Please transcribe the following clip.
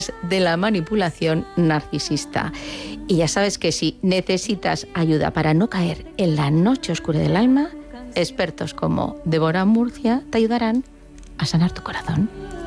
de la manipulación narcisista. Y ya sabes que si necesitas ayuda para no caer en la noche oscura del alma, expertos como Débora Murcia te ayudarán a sanar tu corazón.